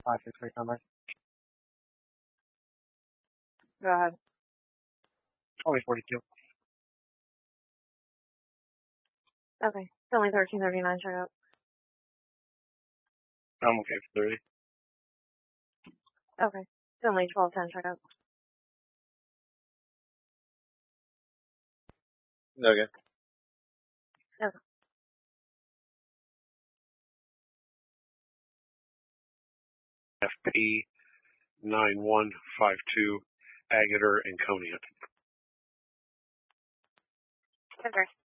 563 number. Go ahead. Only 42. Okay. It's only 1339 checkout. I'm okay for 30. Okay. It's only 1210 checkout. Okay. Okay. FP 9152 Agater and Conant. Okay.